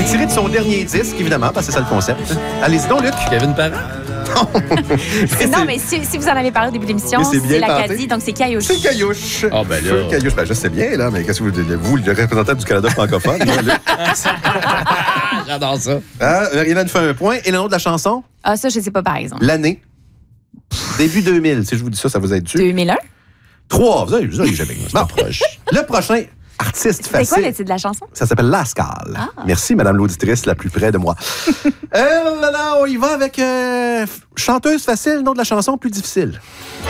tiré de son dernier disque, évidemment, parce que c'est ça le concept. Allez-y donc, Luc. Kevin Parent? Non, mais si vous en avez parlé au début de l'émission, Mais c'est bien c'est tenté. l'Acadie, donc c'est Caillouche. C'est Caillouche. Ah, ben là. Feu Caillouche. Ben, je sais bien, là, mais qu'est-ce que vous, le représentant du Canada francophone, là, Luc? J'adore ça. Mariana nous fait un point. Et le nom de la chanson? Ah, ça, je sais pas, par exemple. L'année. Début 2000. Si je vous dis ça, ça vous aide dessus? 2001? 3. Vous avez jamais. Bon. Le prochain artiste C'est facile. quoi le titre de la chanson? Ça s'appelle Lascal. Ah. Merci, Madame l'auditrice la plus près de moi. Là, on y va avec chanteuse facile, nom de la chanson plus difficile.